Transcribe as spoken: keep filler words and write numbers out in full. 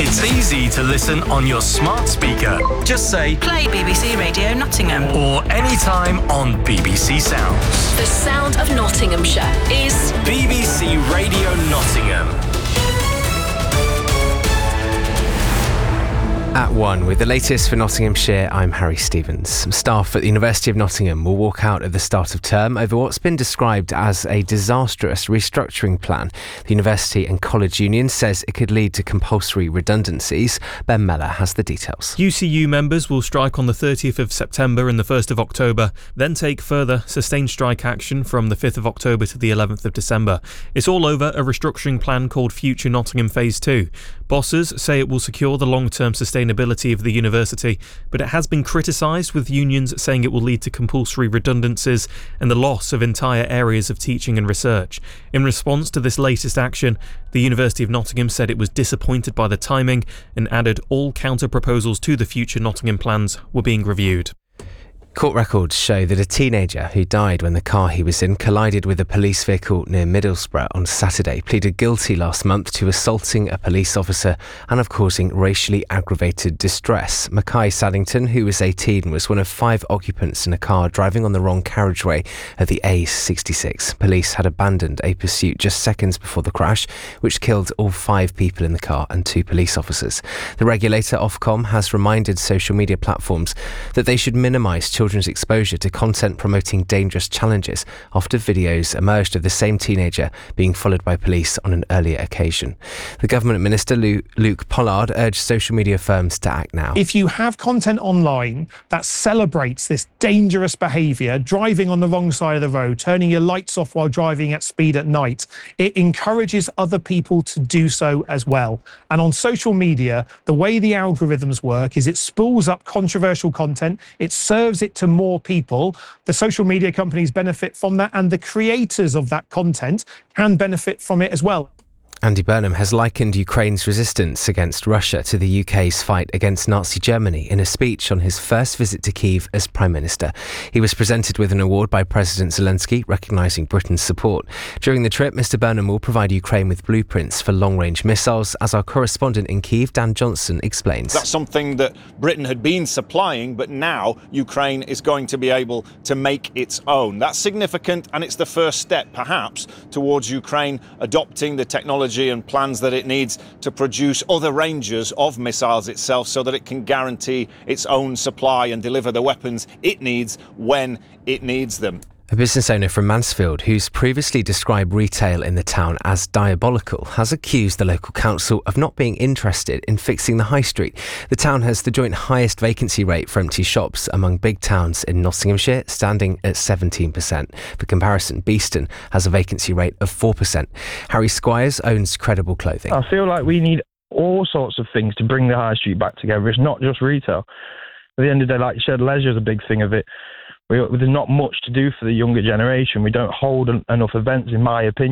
It's easy to listen on your smart speaker. Just say, play B B C Radio Nottingham. Or anytime on B B C Sounds. The sound of Nottinghamshire is B B C Radio Nottingham. At one, with the latest for Nottinghamshire, I'm Harry Stevens. Some staff at the University of Nottingham will walk out at the start of term over what's been described as a disastrous restructuring plan. The University and College Union says it could lead to compulsory redundancies. Ben Mellor has the details. U C U members will strike on the thirtieth of September and the first of October, then take further sustained strike action from the fifth of October to the eleventh of December. It's all over a restructuring plan called Future Nottingham Phase two. Bosses say it will secure the long-term sustainability of the university, but it has been criticised, with unions saying it will lead to compulsory redundancies and the loss of entire areas of teaching and research. In response to this latest action, the University of Nottingham said it was disappointed by the timing and added all counter-proposals to the Future Nottingham plans were being reviewed. Court records show that a teenager who died when the car he was in collided with a police vehicle near Middlesbrough on Saturday pleaded guilty last month to assaulting a police officer and of causing racially aggravated distress. Mackay Saddington, who was eighteen, was one of five occupants in a car driving on the wrong carriageway at the A sixty-six. Police had abandoned a pursuit just seconds before the crash, which killed all five people in the car and two police officers. The regulator, Ofcom, has reminded social media platforms that they should minimise children children's exposure to content promoting dangerous challenges after videos emerged of the same teenager being followed by police on an earlier occasion. The Government Minister, Luke Pollard, urged social media firms to act now. If you have content online that celebrates this dangerous behaviour, driving on the wrong side of the road, turning your lights off while driving at speed at night, it encourages other people to do so as well. And on social media, the way the algorithms work is it spools up controversial content, it serves it to more people. The social media companies benefit from that, and the creators of that content can benefit from it as well. Andy Burnham has likened Ukraine's resistance against Russia to the U K's fight against Nazi Germany in a speech on his first visit to Kyiv as Prime Minister. He was presented with an award by President Zelensky, recognising Britain's support. During the trip, Mr Burnham will provide Ukraine with blueprints for long-range missiles, as our correspondent in Kyiv, Dan Johnson, explains. That's something that Britain had been supplying, but now Ukraine is going to be able to make its own. That's significant, and it's the first step, perhaps, towards Ukraine adopting the technology and plans that it needs to produce other ranges of missiles itself, so that it can guarantee its own supply and deliver the weapons it needs when it needs them. A business owner from Mansfield, who's previously described retail in the town as diabolical, has accused the local council of not being interested in fixing the high street. The town has the joint highest vacancy rate for empty shops among big towns in Nottinghamshire, standing at seventeen percent. For comparison, Beeston has a vacancy rate of four percent. Harry Squires owns Credible Clothing. I feel like we need all sorts of things to bring the high street back together. It's not just retail. At the end of the day, like you said, leisure is a big thing of it. We, there's not much to do for the younger generation. We don't hold en- enough events, in my opinion.